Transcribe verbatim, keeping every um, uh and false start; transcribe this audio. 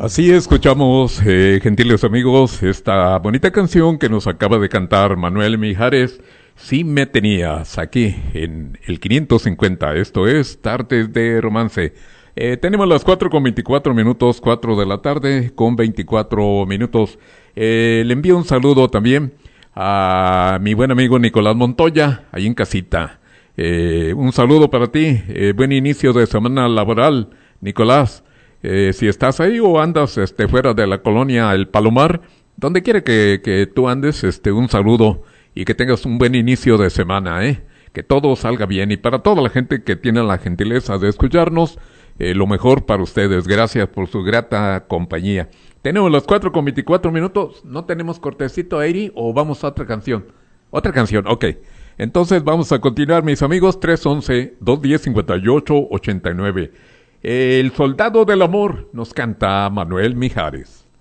Así escuchamos, eh, gentiles amigos, esta bonita canción que nos acaba de cantar Manuel Mijares, Si me tenías, aquí en el quinientos cincuenta, esto es Tardes de Romance. Eh, tenemos las cuatro con veinticuatro minutos, cuatro de la tarde con veinticuatro minutos. Eh, le envío un saludo también a mi buen amigo Nicolás Montoya, ahí en casita. Eh, un saludo para ti, eh, buen inicio de semana laboral, Nicolás. Eh, si estás ahí o andas este, fuera de la colonia El Palomar, donde quiera que, que tú andes, este, un saludo y que tengas un buen inicio de semana, ¿eh? Que todo salga bien. Y para toda la gente que tiene la gentileza de escucharnos, eh, lo mejor para ustedes. Gracias por su grata compañía. Tenemos las cuatro con veinticuatro minutos. ¿No tenemos cortecito, Eri, o vamos a otra canción? Otra canción, ok. Entonces vamos a continuar, mis amigos. tres once, dos diez, cincuenta y ocho, ochenta y nueve. El soldado del amor nos canta Manuel Mijares.